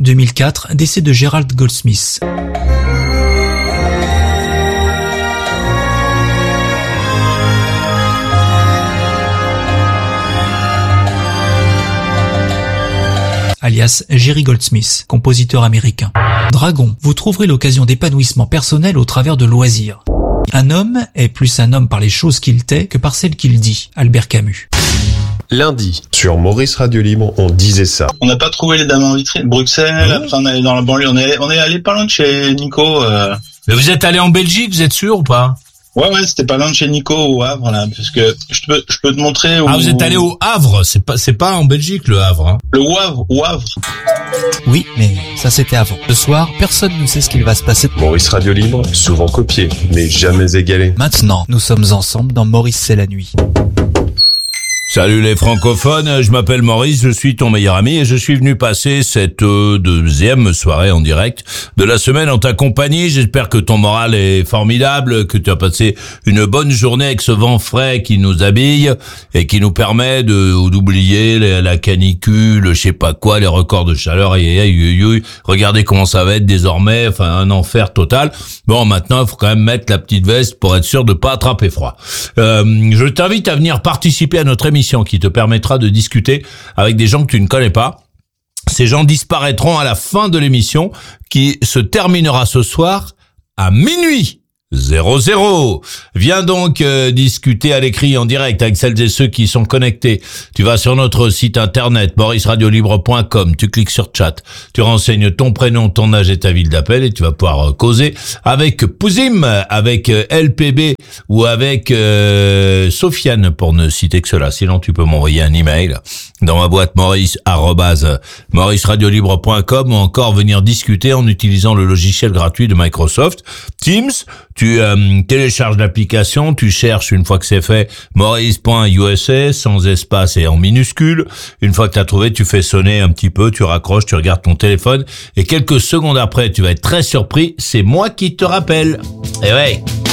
2004, décès de Gerald Goldsmith. Alias Jerry Goldsmith, compositeur américain. Dragon, vous trouverez l'occasion d'épanouissement personnel au travers de loisirs. Un homme est plus un homme par les choses qu'il tait que par celles qu'il dit. Albert Camus. Lundi, sur Maurice Radio Libre, on disait ça. On n'a pas trouvé les dames en vitrine. Bruxelles, après on est allé dans la banlieue. On est allé pas loin de chez Nico. Mais vous êtes allé en Belgique, vous êtes sûr ou pas? Ouais, c'était pas loin de chez Nico au Havre, là, parce que je peux te montrer où... Ah, vous êtes allé au Havre, c'est pas en Belgique, le Havre, hein. Le Havre, au Havre. Oui, mais ça c'était avant. Ce soir, personne ne sait ce qu'il va se passer. Maurice Radio Libre, souvent copié, mais jamais égalé. Maintenant, nous sommes ensemble dans Maurice c'est la nuit. Salut les francophones, je m'appelle Maurice, je suis ton meilleur ami et je suis venu passer cette deuxième soirée en direct de la semaine en ta compagnie. J'espère que ton moral est formidable, que tu as passé une bonne journée avec ce vent frais qui nous habille et qui nous permet d'oublier la canicule, je sais pas quoi, les records de chaleur. Regardez comment ça va être désormais, enfin un enfer total. Bon, maintenant il faut quand même mettre la petite veste pour être sûr de pas attraper froid. Je t'invite à venir participer à notre émission qui te permettra de discuter avec des gens que tu ne connais pas. Ces gens disparaîtront à la fin de l'émission qui se terminera ce soir à minuit. 00. Viens donc discuter à l'écrit en direct avec celles et ceux qui sont connectés. Tu vas sur notre site internet mauriceradiolibre.com, tu cliques sur chat, tu renseignes ton prénom, ton âge et ta ville d'appel et tu vas pouvoir causer avec Pouzim, avec LPB ou avec Sofiane pour ne citer que cela. Sinon tu peux m'envoyer un email dans ma boîte mauriceradiolibre.com ou encore venir discuter en utilisant le logiciel gratuit de Microsoft Teams. Tu télécharges l'application, tu cherches une fois que c'est fait maurice.usa sans espace et en minuscule. Une fois que tu as trouvé, tu fais sonner un petit peu, tu raccroches, tu regardes ton téléphone et quelques secondes après, tu vas être très surpris, c'est moi qui te rappelle. Eh ouais.